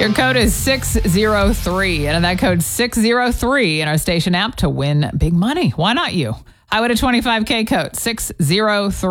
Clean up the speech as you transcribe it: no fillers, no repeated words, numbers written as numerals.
Your code is 603. And that code 603 in our station app to win big money. Why not you? Highway to 25K code 603.